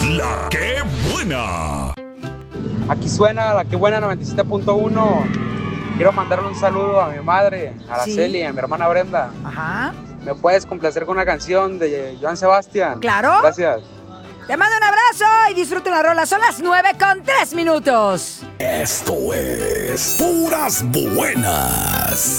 La que buena. Aquí suena la que buena 97.1. Quiero mandarle un saludo a mi madre, a Araceli, a mi hermana Brenda. Ajá. ¿Me puedes complacer con una canción de Joan Sebastián? Claro. Gracias. Te mando un abrazo y disfruta la rola. Son las 9:03. Esto es Puras Buenas.